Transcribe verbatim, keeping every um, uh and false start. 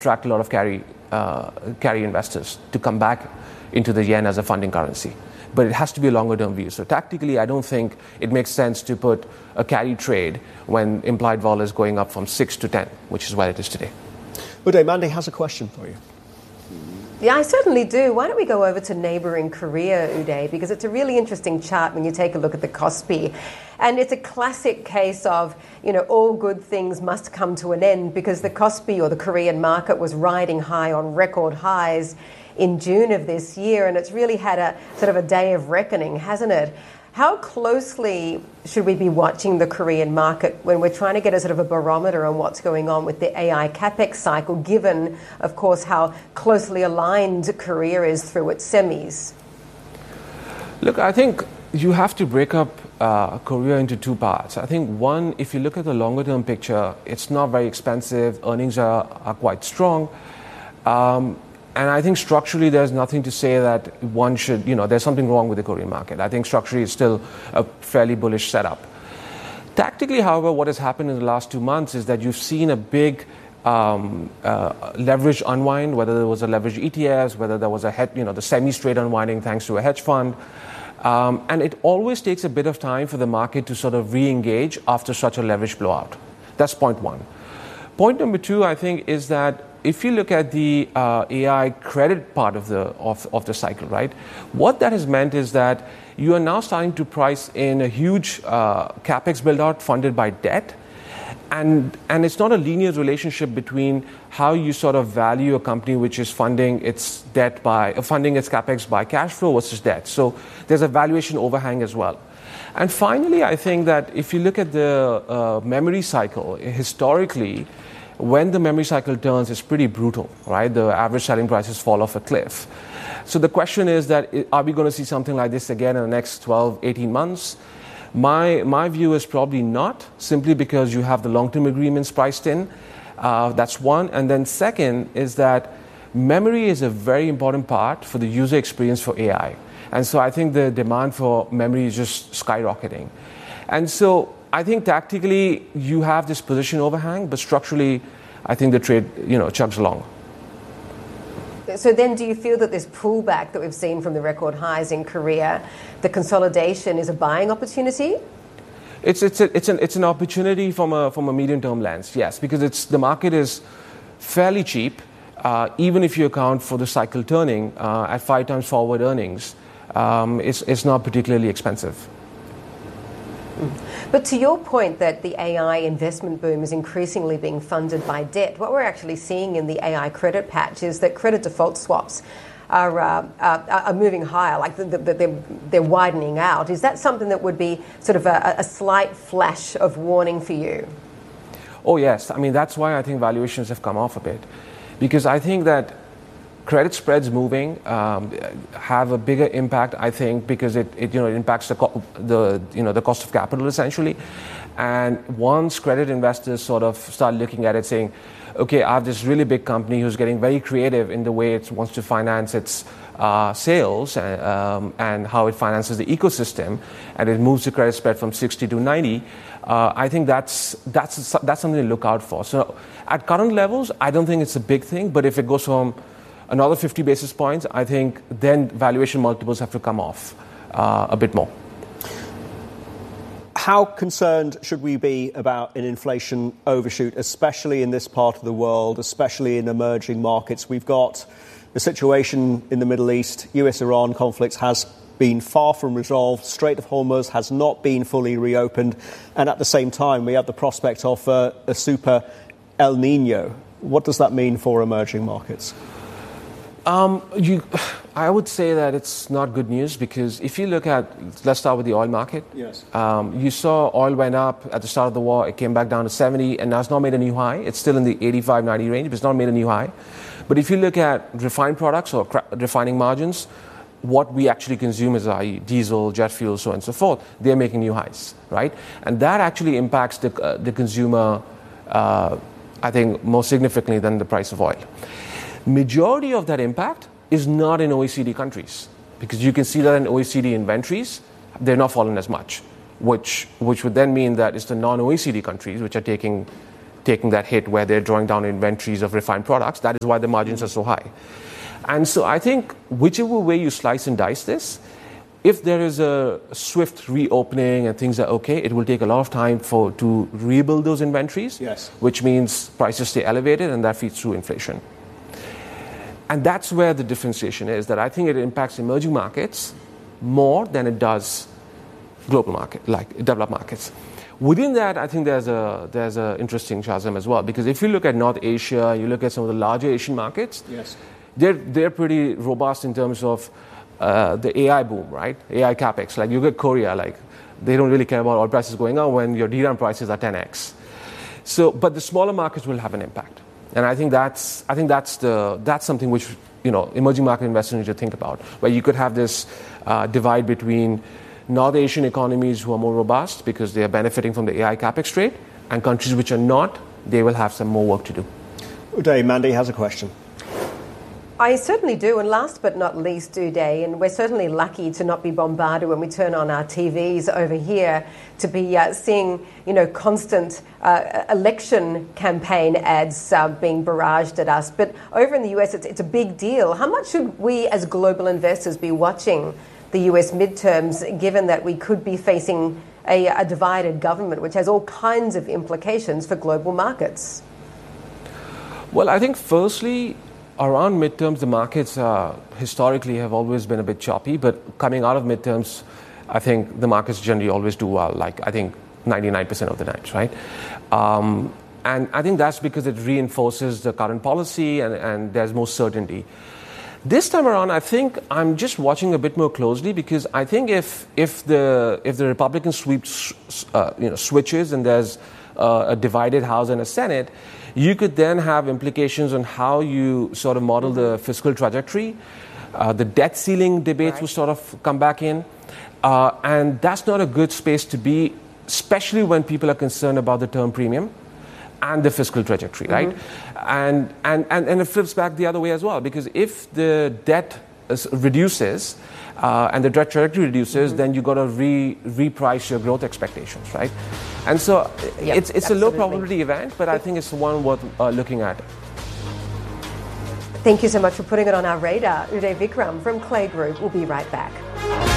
attract a lot of carry uh, carry investors to come back into the yen as a funding currency. But it has to be a longer-term view. So tactically, I don't think it makes sense to put a carry trade when implied vol is going up from six to ten, which is where it is today. Uday, Mandy has a question for you. Yeah, I certainly do. Why don't we go over to neighbouring Korea, Uday, because it's a really interesting chart when you take a look at the Kospi. And it's a classic case of, you know, all good things must come to an end, because the Kospi, or the Korean market, was riding high on record highs in June of this year, and it's really had a sort of a day of reckoning, hasn't it? How closely should we be watching the Korean market when we're trying to get a sort of a barometer on what's going on with the A I capex cycle, given, of course, how closely aligned Korea is through its semis? Look, I think you have to break up uh, Korea into two parts. I think one, if you look at the longer term picture, it's not very expensive, earnings are, are quite strong. Um, And I think structurally there's nothing to say that one should, you know, there's something wrong with the Korean market. I think structurally it's still a fairly bullish setup. Tactically, however, what has happened in the last two months is that you've seen a big um, uh, leverage unwind, whether there was a leverage E T Fs, whether there was a, head, you know, the semi-straight unwinding thanks to a hedge fund. Um, and it always takes a bit of time for the market to sort of re-engage after such a leverage blowout. That's point one. Point number two, I think, is that if you look at the uh, A I credit part of the of, of the cycle, right, what that has meant is that you are now starting to price in a huge uh, capex build-out funded by debt, and and it's not a linear relationship between how you sort of value a company which is funding its debt by uh, funding its capex by cash flow versus debt. So there's a valuation overhang as well. And finally, I think that if you look at the uh, memory cycle historically, when the memory cycle turns, it's pretty brutal, right? The average selling prices fall off a cliff. So the question is that, are we going to see something like this again in the next twelve, eighteen months? My, my view is probably not, simply because you have the long-term agreements priced in. Uh, that's one. And then second is that memory is a very important part for the user experience for A I. And so I think the demand for memory is just skyrocketing. And so I think tactically you have this position overhang, but structurally I think the trade, you know, chugs along. So then do you feel that this pullback that we've seen from the record highs in Korea, the consolidation, is a buying opportunity? It's it's a, it's an it's an opportunity from a from a medium-term lens, yes, because it's the market is fairly cheap, uh, even if you account for the cycle turning uh, at five times forward earnings. Um, it's it's not particularly expensive. But to your point that the A I investment boom is increasingly being funded by debt, what we're actually seeing in the A I credit patch is that credit default swaps are uh, uh, are moving higher, like the, the, they're, they're widening out. Is that something that would be sort of a, a slight flash of warning for you? Oh, yes. I mean, that's why I think valuations have come off a bit. Because I think that credit spreads moving um, have a bigger impact, I think, because it, it you know it impacts the co- the you know the cost of capital essentially. And once credit investors sort of start looking at it, saying, "Okay, I have this really big company who's getting very creative in the way it wants to finance its uh, sales and, um, and how it finances the ecosystem, and it moves the credit spread from sixty to ninety." Uh, I think that's that's that's something to look out for. So at current levels, I don't think it's a big thing, but if it goes from another fifty basis points, I think then valuation multiples have to come off uh, a bit more. How concerned should we be about an inflation overshoot, especially in this part of the world, especially in emerging markets? We've got the situation in the Middle East. U S Iran conflict has been far from resolved. Strait of Hormuz has not been fully reopened. And at the same time, we have the prospect of uh, a super El Nino. What does that mean for emerging markets? Um, you, I would say that it's not good news, because if you look at, let's start with the oil market. Yes. Um, you saw oil went up at the start of the war. It came back down to seventy, and now it's not made a new high. It's still in the eighty-five, ninety range, but it's not made a new high. But if you look at refined products or cra- refining margins, what we actually consume is that is diesel, jet fuel, so on and so forth. They're making new highs, right? And that actually impacts the, uh, the consumer, uh, I think, more significantly than the price of oil. Majority of that impact is not in O E C D countries, because you can see that in O E C D inventories, they're not fallen as much, which which would then mean that it's the non-O E C D countries which are taking taking that hit where they're drawing down inventories of refined products. That is why the margins are so high. And so I think whichever way you slice and dice this, if there is a swift reopening and things are okay, it will take a lot of time for to rebuild those inventories, yes. which means prices stay elevated and that feeds through inflation. And that's where the differentiation is, that I think it impacts emerging markets more than it does global market, like developed markets. Within that, I think there's a there's an interesting chasm as well, because if you look at North Asia, you look at some of the larger Asian markets, yes. they're they're pretty robust in terms of uh, the A I boom, right? A I capex. Like you get Korea, like they don't really care about oil prices going up when your D RAM prices are ten x. So, but the smaller markets will have an impact, and I think that's I think that's the that's something which you know emerging market investors need to think about, where you could have this uh, divide between North Asian economies who are more robust because they are benefiting from the A I capex trade, and countries which are not, they will have some more work to do. Uday, Mandy has a question. I certainly do, and last but not least, Uday, and we're certainly lucky to not be bombarded when we turn on our T Vs over here to be uh, seeing, you know, constant uh, election campaign ads uh, being barraged at us. But over in the U S, it's, it's a big deal. How much should we as global investors be watching the U S midterms, given that we could be facing a, a divided government, which has all kinds of implications for global markets? Well, I think firstly, around midterms, the markets uh, historically have always been a bit choppy, but coming out of midterms, I think the markets generally always do well, like I think ninety-nine percent of the times, right? Um, and I think that's because it reinforces the current policy and, and there's more certainty. This time around, I think I'm just watching a bit more closely, because I think if if the if the Republican sweep uh, you know switches and there's uh, a divided House and a Senate, you could then have implications on how you sort of model the fiscal trajectory. Uh, the debt ceiling debates right. will sort of come back in, uh, and that's not a good space to be, especially when people are concerned about the term premium and the fiscal trajectory, right? Mm-hmm. And, and, and, and it flips back the other way as well, because if the debt is, reduces uh, and the debt trajectory reduces, mm-hmm. then you got to re, reprice your growth expectations, right? And so yep, it's, it's a low probability event, but I think it's one worth uh, looking at. Thank you so much for putting it on our radar. Uday Vikram from Clay Group. We'll be right back.